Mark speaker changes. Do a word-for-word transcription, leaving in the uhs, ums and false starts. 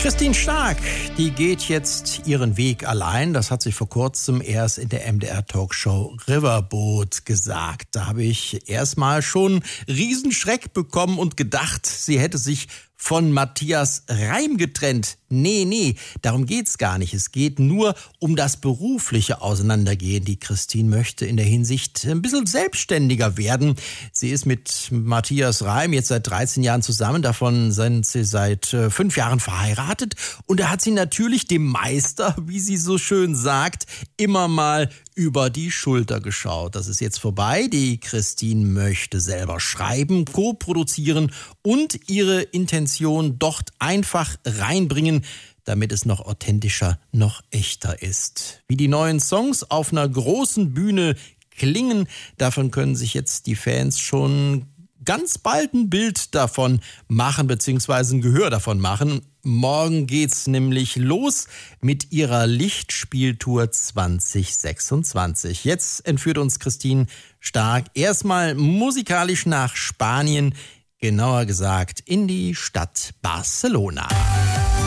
Speaker 1: Christine Stark, die geht jetzt ihren Weg allein. Das hat sie vor kurzem erst in der M D R-Talkshow Riverboat gesagt. Da habe ich erstmal schon Riesenschreck bekommen und gedacht, sie hätte sich von Matthias Reim getrennt. Nee, nee, darum geht's gar nicht. Es geht nur um das berufliche Auseinandergehen. Die Christine möchte in der Hinsicht ein bisschen selbstständiger werden. Sie ist mit Matthias Reim jetzt seit dreizehn Jahren zusammen. Davon sind sie seit fünf Jahren verheiratet. Und da hat sie natürlich dem Meister, wie sie so schön sagt, immer mal über die Schulter geschaut. Das ist jetzt vorbei. Die Christine möchte selber schreiben, co-produzieren und ihre Intention dort einfach reinbringen, damit es noch authentischer, noch echter ist. Wie die neuen Songs auf einer großen Bühne klingen, davon können sich jetzt die Fans schon ganz bald ein Bild davon machen, beziehungsweise ein Gehör davon machen. Morgen geht's nämlich los mit ihrer Lichtspieltour zwanzig sechsundzwanzig. Jetzt entführt uns Christine Stark erstmal musikalisch nach Spanien, genauer gesagt in die Stadt Barcelona.